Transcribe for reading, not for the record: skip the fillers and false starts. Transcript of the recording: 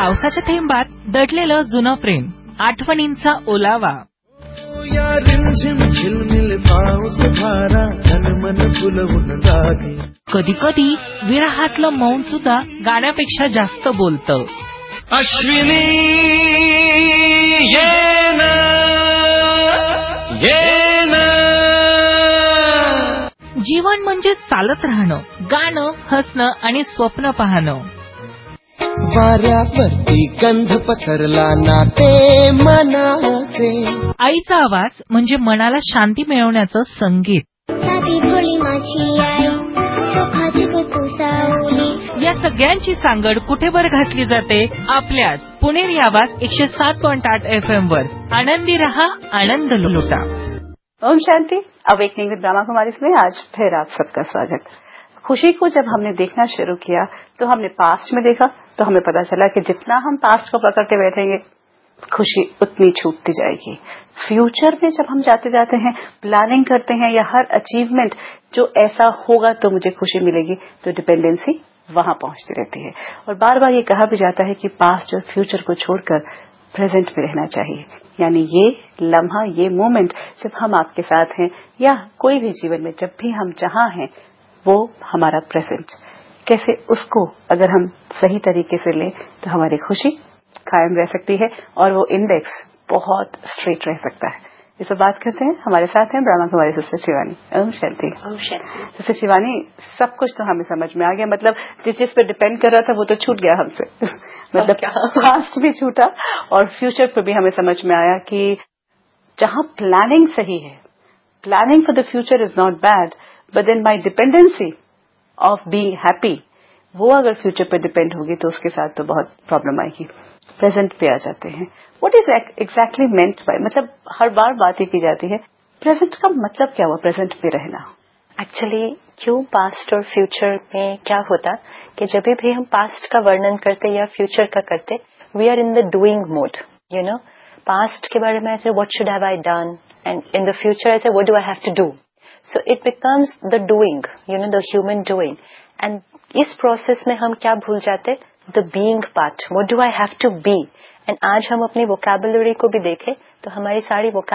पावसाच्या थेंबात दडलेलं जुनं प्रेम, आठवणींचा ओलावा. या रिमझिम झिलमिल पाऊस धारा तन मन फुलवून जागी. कधी कधी विरहातलं मौन सुद्धा गाण्यापेक्षा जास्त बोलतं. अश्विनी ये ना ये ना. जीवन म्हणजे चालत राहणं, गाणं, हसणं आणि स्वप्न पाहणं. वाऱ्यावरती गंध पसरला ना ते मनाचे. आईचा आवाज म्हणजे मनाला शांती मिळवण्याचं संगीत. या सगळ्यांची सांगड कुठे बर घातली जाते? आपल्याच पुणेरी आवाज 107.8 FM वर. आनंदी रहा, आनंद लुटा. ओम शांति. अवेकनिंग विद ब्रह्मा कुमारी में आज फिर आप सबका स्वागत. खुशी को जब हमने देखना शुरू किया तो हमने पास्ट में देखा, तो हमें पता चला कि जितना हम पास्ट को पकड़ते बैठेंगे खुशी उतनी छूटती जाएगी. फ्यूचर में जब हम जाते जाते हैं, प्लानिंग करते हैं या हर अचीवमेंट जो ऐसा होगा तो मुझे खुशी मिलेगी, तो डिपेंडेंसी वहां पहुंचती रहती है. और बार बार ये कहा भी जाता है कि पास्ट और फ्यूचर को छोड़कर प्रेजेंट में रहना चाहिए. यानी ये लम्हा, ये मोमेंट जब हम आपके साथ हैं या कोई भी जीवन में जब भी हम जहां हैं वो हमारा प्रेजेंट. कैसे उसको अगर हम सही तरीके से लें तो हमारी खुशी कायम रह सकती है और वो इंडेक्स बहुत स्ट्रेट रह सकता है. इस पर बात करते हैं. हमारे साथ हैं ब्रह्मा कुमारी सिस्टर शिवानी. ओम शांति. ओम शांति. सिस्टर शिवानी, सब कुछ तो हमें समझ में आ गया. मतलब जिस चीज पे डिपेंड कर रहा था वो तो छूट गया हमसे. मतलब पास्ट भी छूटा और फ्यूचर पे भी हमें समझ में आया कि जहां प्लानिंग सही है, planning for the future is not bad, but then माई डिपेंडेंसी ऑफ बीइंग हैप्पी, वो अगर फ्यूचर पे डिपेंड होगी तो उसके साथ तो बहुत प्रॉब्लम आएगी. प्रेजेंट पे आ जाते हैं. What is exactly meant by, मतलब हर बार बात ही की जाती है, प्रेजेंट का मतलब क्या हुआ, प्रेजेंट पे रहना? एक्चुअली क्यों पास्ट और फ्यूचर में क्या होता कि जब भी हम पास्ट का वर्णन करते या फ्यूचर का करते, we are in the doing mode. You know, past के बारे में ऐसे what should have I done, and in the future ऐसे what do I have to do. So it becomes the doing, you know, the human doing. End is process में हम क्या भूल जाते, the being part. What do I have to be. End आज हम अपनी vocabulary को भी देखें तो हमारी सारी